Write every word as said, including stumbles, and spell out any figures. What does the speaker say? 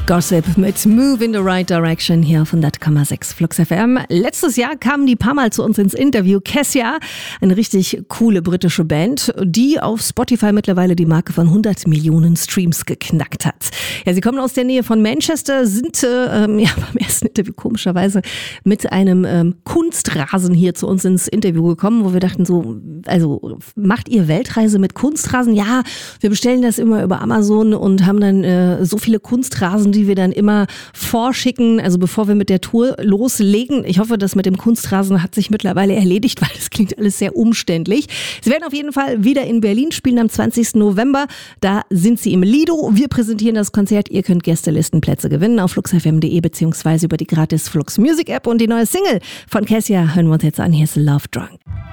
Gossip mit Move in the Right Direction hier auf hundert Komma sechs Flux F M. Letztes Jahr kamen die paar Mal zu uns ins Interview. Kessia, eine richtig coole britische Band, die auf Spotify mittlerweile die Marke von hundert Millionen Streams geknackt hat. Ja, sie kommen aus der Nähe von Manchester, sind äh, ähm, ja, beim ersten Interview komischerweise mit einem ähm, Kunstrasen hier zu uns ins Interview gekommen, wo wir dachten so, also macht ihr Weltreise mit Kunstrasen? Ja, wir bestellen das immer über Amazon und haben dann äh, so viele Kunstrasen, die wir dann immer vorschicken, also bevor wir mit der Tour loslegen. Ich hoffe, das mit dem Kunstrasen hat sich mittlerweile erledigt, weil das klingt alles sehr umständlich. Sie werden auf jeden Fall wieder in Berlin spielen am zwanzigsten November. Da sind sie im Lido. Wir präsentieren das Konzert. Ihr könnt Gästelistenplätze gewinnen auf flux f m punkt d e beziehungsweise über die gratis Flux Music App. Und die neue Single von Kessia hören wir uns jetzt an. Hier ist Love Drunk.